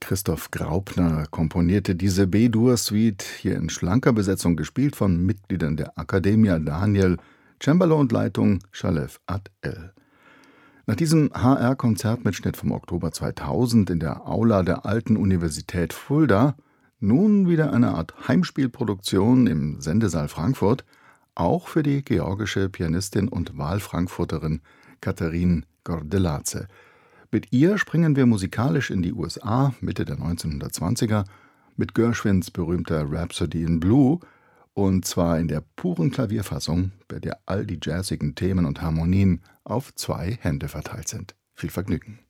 Christoph Graupner komponierte diese B-Dur-Suite, hier in schlanker Besetzung gespielt von Mitgliedern der Accademia Daniel, Cembalo und Leitung Shalev Ad-El. Nach diesem HR-Konzertmitschnitt vom Oktober 2000 in der Aula der Alten Universität Fulda nun wieder eine Art Heimspielproduktion im Sendesaal Frankfurt, auch für die georgische Pianistin und Wahlfrankfurterin Katharine Gordeladze. Mit ihr springen wir musikalisch in die USA Mitte der 1920er mit Gershwins berühmter Rhapsody in Blue, und zwar in der puren Klavierfassung, bei der all die jazzigen Themen und Harmonien auf 2 Hände verteilt sind. Viel Vergnügen.